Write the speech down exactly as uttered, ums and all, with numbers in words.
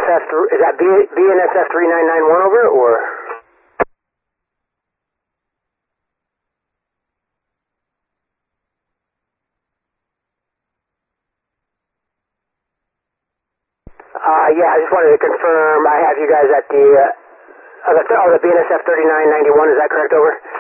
F, is that B, BNSF three nine nine one over, or? Uh, yeah, I just wanted to confirm, I have you guys at the, uh, oh, the, oh, the B N S F thirty-nine ninety-one, is that correct, over?